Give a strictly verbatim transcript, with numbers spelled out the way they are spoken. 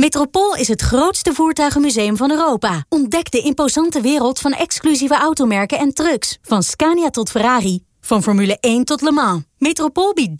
Metropool is het grootste voertuigenmuseum van Europa. Ontdek de imposante wereld van exclusieve automerken en trucks. Van Scania tot Ferrari. Van Formule één tot Le Mans. Metropool biedt